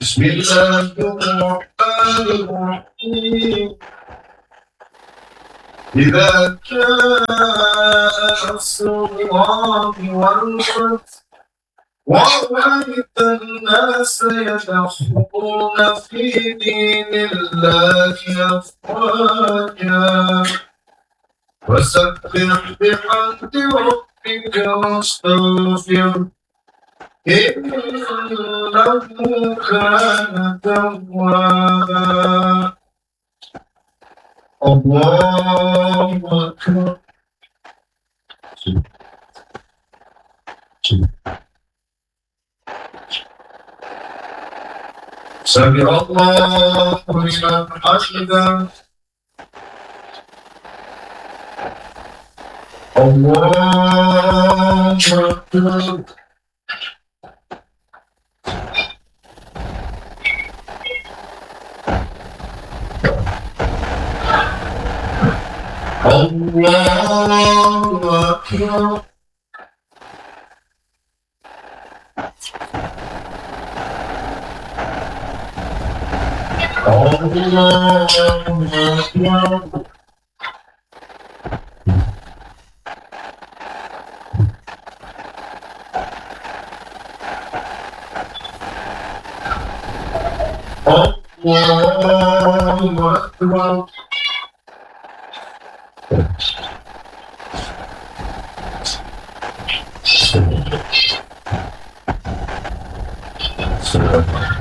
بسم الله الرحمن الرحيم إذا جاء نصر الله والفتح ورأيت الناس يدخلون في دين الله أفواجا فسبح بحمد ربك واستغفره إنه كان توابا الله أكبر سمع الله لمن حمده الله أكبر الله أكبر الله أكبر الله أكبر